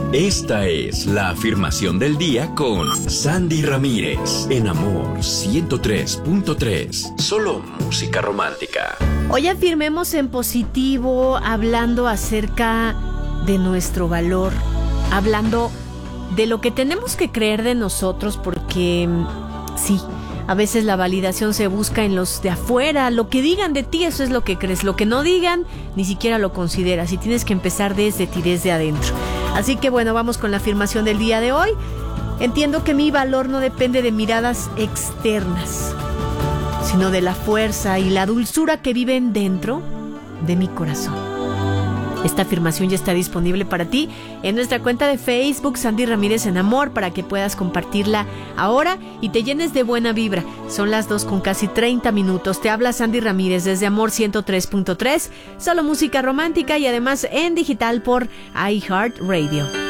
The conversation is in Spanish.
Esta es la afirmación del día con Sandy Ramírez en Amor 103.3. Solo música romántica. Hoy afirmemos en positivo, hablando acerca de nuestro valor, hablando de lo que tenemos que creer de nosotros, porque sí, a veces la validación se busca en los de afuera. Lo que digan de ti, eso es lo que crees. Lo que no digan, ni siquiera lo consideras. Y tienes que empezar desde ti, desde adentro. Así que bueno, vamos con la afirmación del día de hoy. Entiendo que mi valor no depende de miradas externas, sino de la fuerza y la dulzura que viven dentro de mi corazón. Esta afirmación ya está disponible para ti en nuestra cuenta de Facebook, Sandy Ramírez en Amor, para que puedas compartirla ahora y te llenes de buena vibra. Son las 2:30. Te habla Sandy Ramírez desde Amor 103.3, solo música romántica y además en digital por iHeartRadio.